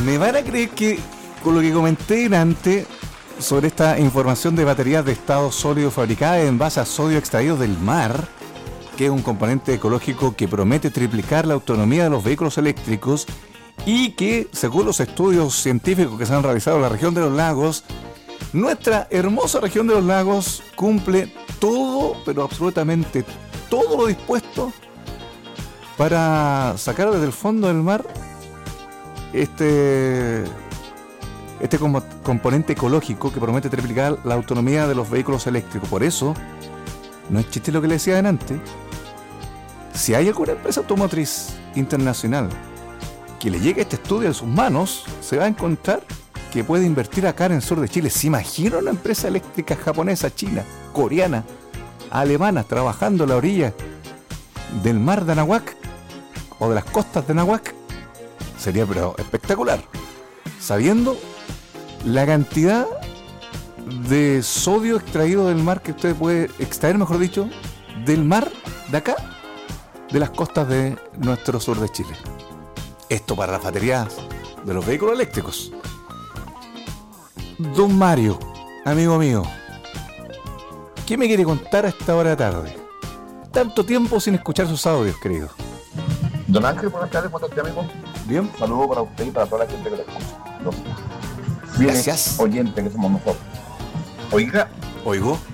Me van a creer que con lo que comenté antes sobre esta información de baterías de estado sólido fabricadas en base a sodio extraído del mar, que es un componente ecológico que promete triplicar la autonomía de los vehículos eléctricos y que, según los estudios científicos que se han realizado en la región de los lagos, nuestra hermosa región de los lagos cumple todo, pero absolutamente todo lo dispuesto para sacar desde el fondo del mar este componente ecológico que promete triplicar la autonomía de los vehículos eléctricos. Por eso, no es chiste lo que le decía adelante, si hay alguna empresa automotriz internacional que le llegue este estudio en sus manos, se va a encontrar que puede invertir acá en el sur de Chile. ¿Se imagina una empresa eléctrica japonesa, china, coreana, alemana, trabajando en la orilla del mar de Anahuac o de las costas de Anahuac? Sería pero espectacular, sabiendo la cantidad de sodio extraído del mar que usted puede extraer, mejor dicho, del mar de acá, de las costas de nuestro sur de Chile. Esto para las baterías de los vehículos eléctricos. Don Mario, amigo mío, ¿qué me quiere contar a esta hora de tarde? Tanto tiempo sin escuchar sus audios, querido. Don Ángel, buenas tardes, ¿cómo está, amigo? Bien. Saludos para usted y para toda la gente que lo escucha. Los Gracias. oyentes que somos nosotros. Oiga, Oigo.